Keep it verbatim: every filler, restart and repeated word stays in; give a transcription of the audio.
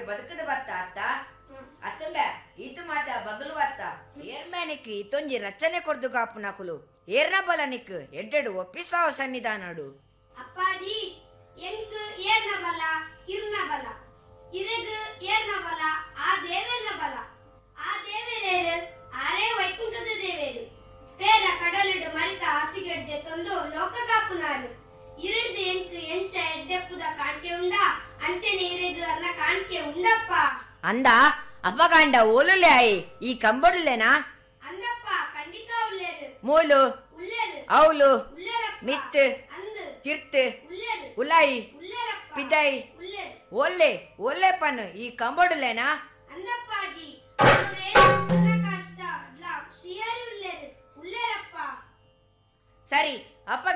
ಬದುಕದ ಬತ್ತ ಅತ್ತ ಅತ್ತಂಬ ಇದು ಮಾತ ಬಗಲು ಬತ್ತ ಏರ್ಮ್ಯಾನಿಕ್ ಇತ್ತೊಂಜಿ ರಚನೆ ಕೊರ್ದು ಕಾಪು ನಕುಲು ಏರ್ನ ಬಲ ನಿಕ್ ಎಡ್ಡೆಡು ಒಪ್ಪಿಸಾವ ಸನ್ನಿಧಾನಡು ಅಪ್ಪಾಜಿ ಎಂಕ್ ಏರ್ನ ಬಲ ಇರ್ನ ಬಲ ಇರೆಗ್ ಏರ್ನ ಬಲ ಆ ದೇವೇರ್ನ ಬಲ ಆ ದೇವೇರೇರು ಆರೇ ವೈಕುಂಠದ ದೇವೇರು ಪೇರ ಕಡಲಿಡು ಮರಿತ ಹಸಿಗೆಡ್ಜೆ ತಂದು ಲೋಕ ಕಾಪು ನಾನು ಇರಿಡ್ದು ಎಂಕ್ ಎಂಚ ಎಡ್ಡೆಪ್ಪುದ ಕಾಣ್ಕೆ ಉಂಡ ಅಂಚನೆ ಇರೆಗ್ ಅನ್ನ ಕಾಣ್ಕೆ ಉಂಡಪ್ಪ ಅಂದ ಅಪ್ಪ ಕಾಂಡ ಓಲುಲೆ ಆಯಿ ಈ ಕಂಬಡುಲೆನಾ ಅಂದಪ್ಪ ಖಂಡಿತ ಉಲ್ಲೇರು ಮೂಲು ಉಲ್ಲೇರು ಅವಲು ಉಲ್ಲೇರಪ್ಪ ಮಿತ್ ಅಂದು ತಿರ್ತ್ ಉಲ್ಲೇರು ಉಲಾಯಿ ಉಲ್ಲೇರಪ್ಪ ಪಿದೈ ಉಲ್ಲೇರು ಒಲ್ಲೆ ಒಲ್ಲೆ ಪನ್ ಈ ಕಂಬಡುಲೆನಾ ಅಂದಪ್ಪಾಜಿ ಅವರೇ ಕಷ್ಟ ಶ್ರೀಹರಿ ಉಲ್ಲೇರು ಉಲ್ಲೇರಪ್ಪ ಸರಿ ಅಪ್ಪ